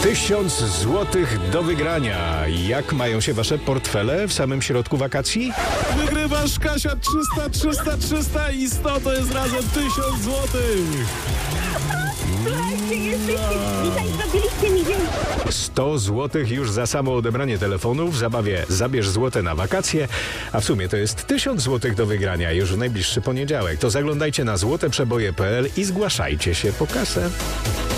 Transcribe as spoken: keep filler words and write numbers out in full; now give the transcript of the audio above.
Tysiąc złotych do wygrania. Jak mają się wasze portfele w samym środku wakacji? Wygrywasz, Kasia, trzysta, trzysta, trzysta i sto to jest razem tysiąc złotych. Słuchajcie, jesteście, dzisiaj zrobiliście mi dzień. sto złotych już za samo odebranie telefonu w zabawie Zabierz złote na wakacje, a w sumie to jest tysiąc złotych do wygrania już w najbliższy poniedziałek. To zaglądajcie na złoteprzeboje kropka pe el i zgłaszajcie się po kasę.